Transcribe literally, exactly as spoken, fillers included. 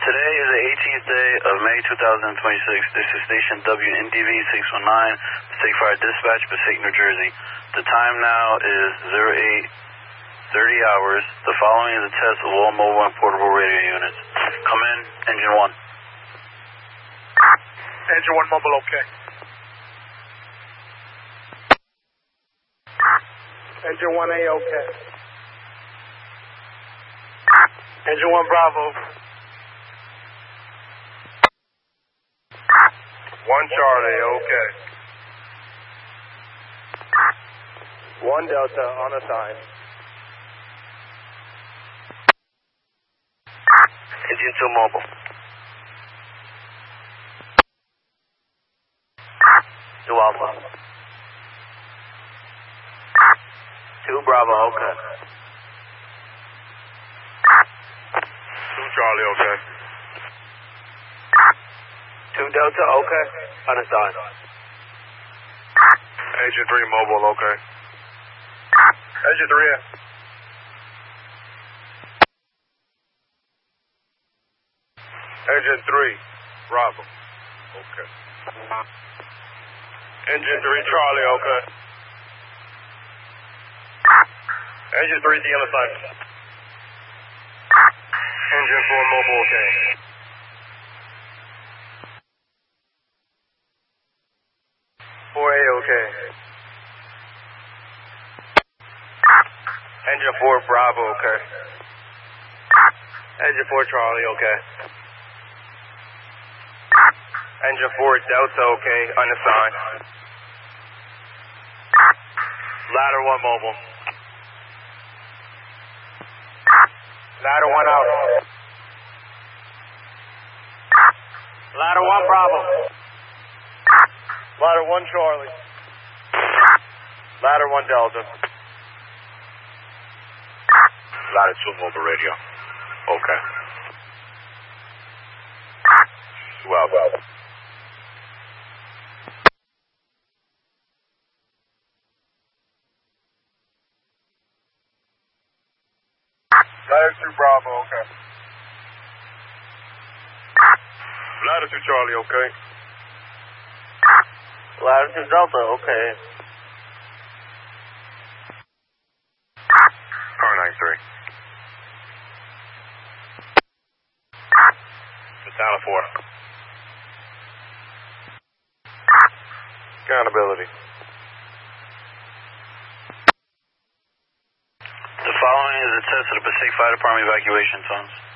Today is the eighteenth day of May two thousand twenty-six. This is station W N D V six one nine, Passaic Fire Dispatch, Passaic, New Jersey. The time now is zero eight thirty hours. The following is a test of all mobile and portable radio units. Come in, engine one. Engine one mobile, okay. Engine one A, okay. Engine one Bravo. One Charlie, okay. One Delta, unassigned. Engine two mobile. Two Alpha. Two Bravo, okay. Two Charlie, okay. Two Delta, okay. Unassigned. Agent three mobile, okay. Agent three A. Agent three, Bravo, okay. Engine three Charlie, okay. Engine three D unassigned. Engine four mobile, okay. four A, okay. Engine four Bravo, okay. Engine four Charlie, okay. Engine four Delta, okay, unassigned. Ladder one mobile. Ladder one out. Ladder one Bravo. Ladder one Charlie. Ladder one Delta. Ladder two mobile radio. Okay. Well, well. Ladder two Bravo, okay. Ladder two Charlie, okay. Ladder two Delta, okay. Car nine three. Tower four. Accountability. The following is a test of the Passaic Fire Department evacuation zones.